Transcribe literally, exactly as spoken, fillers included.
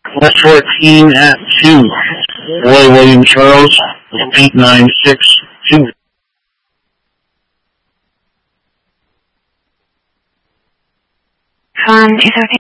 Class fourteen at two. Roy William Charles, eight nine six two. Fun is okay.